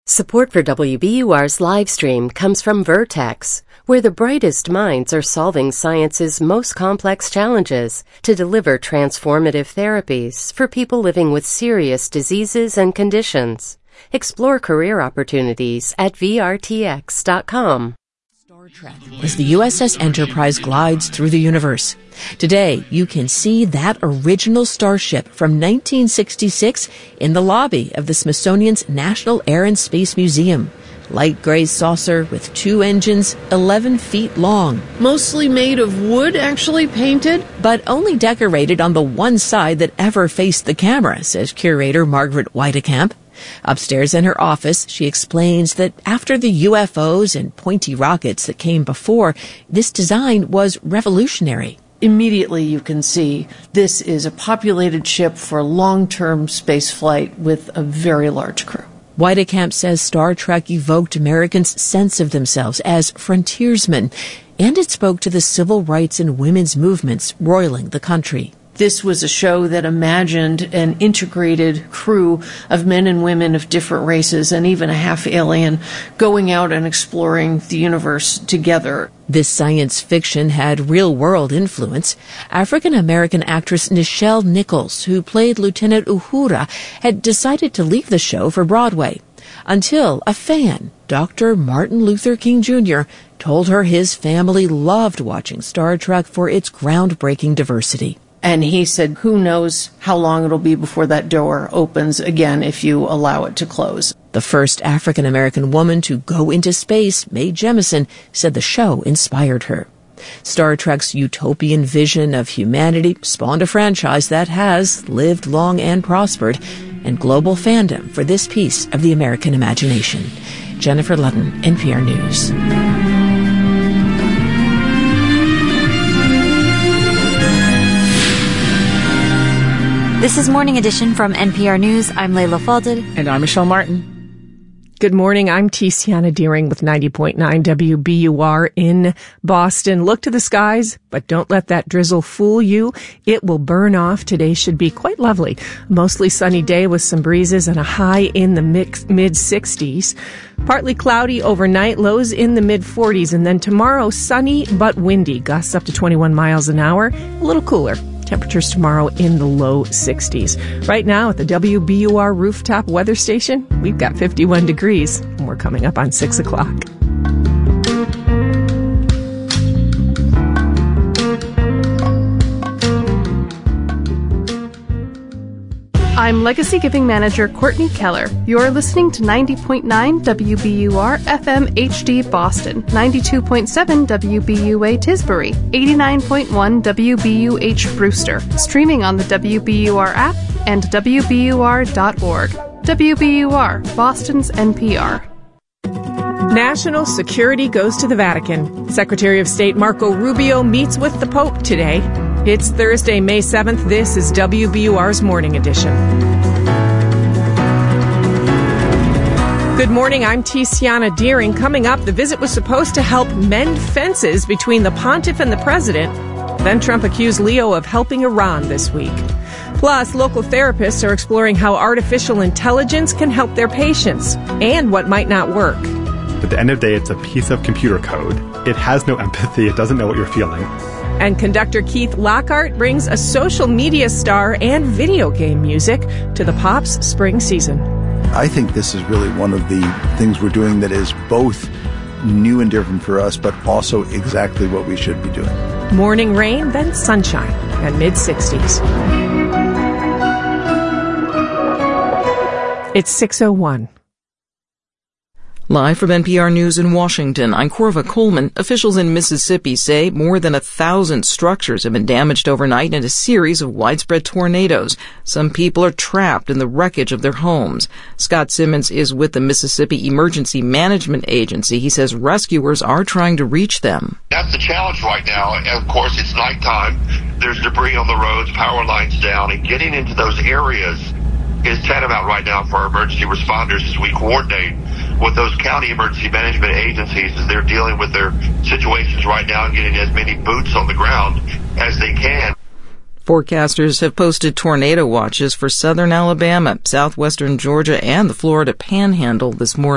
Support for WBUR's live stream comes from Vertex, where the brightest minds are solving science's most complex challenges to deliver transformative therapies for people living with serious diseases and conditions. Explore career opportunities at vrtx.com. Star Trek as the USS Enterprise glides through the universe. Today, you can see that original starship from 1966 in the lobby of the Smithsonian's National Air and Space Museum. Light gray saucer with 2 engines, 11 feet long. Mostly made of wood, actually painted? But only decorated on the one side that ever faced the camera, says curator Margaret Weidekamp. Upstairs in her office, she explains that after the UFOs and pointy rockets that came before, this design was revolutionary. Immediately you can see this is a populated ship for long-term space flight with a very large crew. Weidekamp says Star Trek evoked Americans' sense of themselves as frontiersmen, and it spoke to the civil rights and women's movements roiling the country. This was a show that imagined an integrated crew of men and women of different races and even a half alien going out and exploring the universe together. This science fiction had real-world influence. African-American actress Nichelle Nichols, who played Lieutenant Uhura, had decided to leave the show for Broadway until a fan, Dr. Martin Luther King Jr., told her his family loved watching Star Trek for its groundbreaking diversity. And he said, who knows how long it'll be before that door opens again if you allow it to close. The first African-American woman to go into space, Mae Jemison, said the show inspired her. Star Trek's utopian vision of humanity spawned a franchise that has lived long and prospered, and global fandom for this piece of the American imagination. Jennifer Ludden, NPR News. This is Morning Edition from NPR News. I'm Layla Falded. And I'm Michelle Martin. Good morning. I'm Tiziana Deering with 90.9 WBUR in Boston. Look to the skies, but don't let that drizzle fool you. It will burn off. Today should be quite lovely. Mostly sunny day with some breezes and a high in the mid-60s. Partly cloudy overnight, lows in the mid-40s. And then tomorrow, sunny but windy. Gusts up to 21 miles an hour. A little cooler. Temperatures tomorrow in the low 60s. Right now at the WBUR rooftop weather station, we've got 51 degrees, and we're coming up on 6 o'clock. I'm Legacy Giving Manager Courtney Keller. You're listening to 90.9 WBUR FM HD Boston, 92.7 WBUA Tisbury, 89.1 WBUH Brewster, streaming on the WBUR app and WBUR.org. WBUR, Boston's NPR. National security goes to the Vatican. Secretary of State Marco Rubio meets with the Pope today. It's Thursday, May 7th. This is WBUR's Morning Edition. Good morning. I'm Tiziana Deering. Coming up, the visit was supposed to help mend fences between the pontiff and the president. Then Trump accused Leo of helping Iran this week. Plus, local therapists are exploring how artificial intelligence can help their patients and what might not work. At the end of the day, it's a piece of computer code. It has no empathy. It doesn't know what you're feeling. And conductor Keith Lockhart brings a social media star and video game music to the Pops spring season. I think this is really one of the things we're doing that is both new and different for us, but also exactly what we should be doing. Morning rain, then sunshine, and mid-60s. It's 6:01. Live from NPR News in Washington, I'm Corva Coleman. Officials in Mississippi say more than 1,000 structures have been damaged overnight in a series of widespread tornadoes. Some people are trapped in the wreckage of their homes. Scott Simmons is with the Mississippi Emergency Management Agency. He says rescuers are trying to reach them. That's the challenge right now. Of course, it's nighttime. There's debris on the roads, power lines down, and getting into those areas is tantamount right now for our emergency responders as we coordinate with those county emergency management agencies as they're dealing with their situations right now and getting as many boots on the ground as they can. Forecasters have posted tornado watches for southern Alabama, southwestern Georgia, and the Florida Panhandle this morning.